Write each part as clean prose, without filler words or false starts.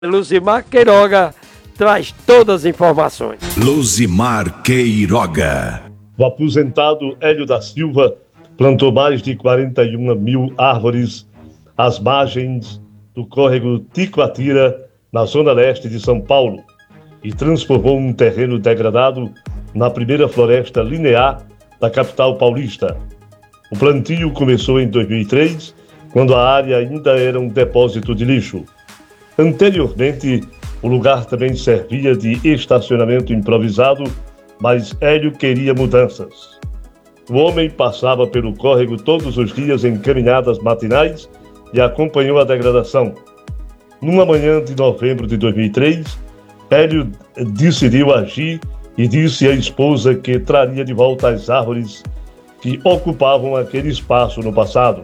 Luzimar Queiroga traz todas as informações. Luzimar Queiroga. O aposentado Hélio da Silva plantou mais de 41 mil árvores às margens do córrego Ticoatira, na zona leste de São Paulo, e transformou um terreno degradado na primeira floresta linear da capital paulista. O plantio começou em 2003, quando a área ainda era um depósito de lixo. Anteriormente, o lugar também servia de estacionamento improvisado, mas Hélio queria mudanças. O homem passava pelo córrego todos os dias em caminhadas matinais e acompanhou a degradação. Numa manhã de novembro de 2003, Hélio decidiu agir e disse à esposa que traria de volta as árvores que ocupavam aquele espaço no passado.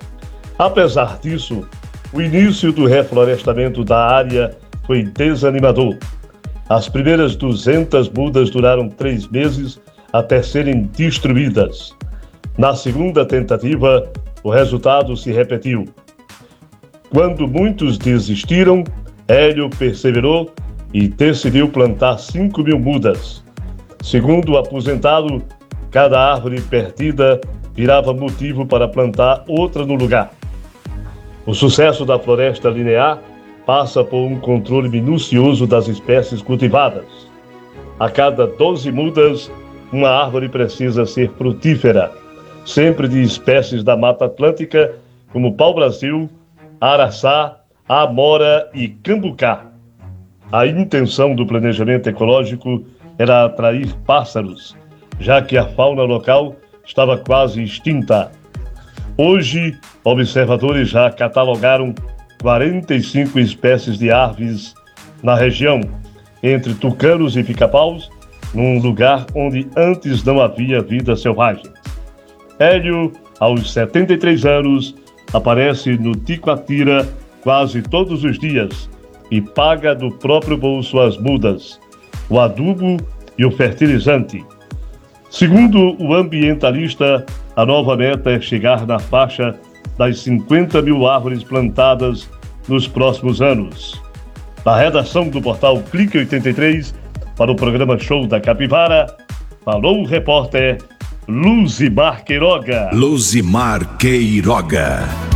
Apesar disso, o início do reflorestamento da área foi desanimador. As primeiras 200 mudas duraram 3 meses até serem destruídas. Na segunda tentativa, o resultado se repetiu. Quando muitos desistiram, Hélio perseverou e decidiu plantar 5 mil mudas. Segundo o aposentado, cada árvore perdida virava motivo para plantar outra no lugar. O sucesso da floresta linear passa por um controle minucioso das espécies cultivadas. A cada 12 mudas, uma árvore precisa ser frutífera, sempre de espécies da Mata Atlântica, como pau-brasil, araçá, amora e cambucá. A intenção do planejamento ecológico era atrair pássaros, já que a fauna local estava quase extinta. Hoje, observadores já catalogaram 45 espécies de aves na região, entre tucanos e pica-paus, num lugar onde antes não havia vida selvagem. Hélio, aos 73 anos, aparece no Ticoatira quase todos os dias e paga do próprio bolso as mudas, o adubo e o fertilizante. Segundo o ambientalista, a nova meta é chegar na faixa das 50 mil árvores plantadas nos próximos anos. Na redação do portal Clique 83, para o programa Show da Capivara, falou o repórter Luzimar Queiroga. Luzimar Queiroga.